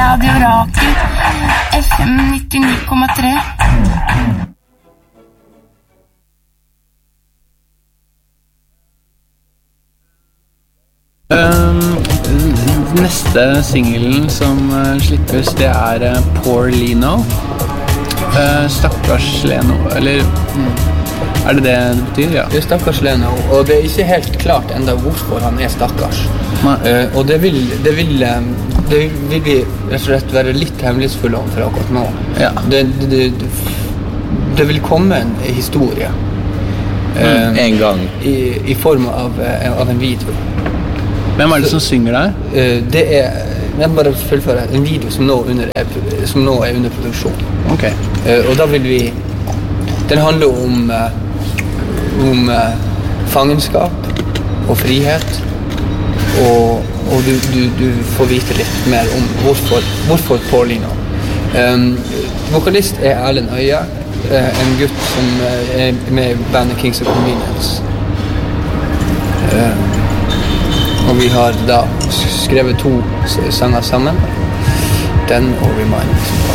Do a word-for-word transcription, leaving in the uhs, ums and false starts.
Radio Rakel, F M nittini komma tre. Um, neste singelen som uh, slippes, det er uh, Poor Lino. Uh, stakkars Leno, eller mm, er det det det betyr? Ja. Det er stakkars Leno, og det er ikke helt klart enda hvorfor han er stakkars. Uh, og det vil, det, vil, um, det vil vi rett og slett være litt hemmelighetsfulle om for akkurat nå. Ja. Det, det, det, det vil komme en historie. Uh, mm, en gang. I, i form av, uh, av en video. Hvem er det som synger der? Uh, det er, jeg må bare fullføre, en video som nå, under, som nå er under produksjon. Ok. Uh, og da vil vi, den handler om, uh, om uh, fangenskap og frihet, og, og du, du, du får vite litt mer om hvorfor, hvorfor Poor Lino. Um, vokalist er Erlend Øye, uh, en gutt som uh, er med i bandet Kings of Convenience. Uh, Og vi har da skrevet to sanger sammen. Den og Remind.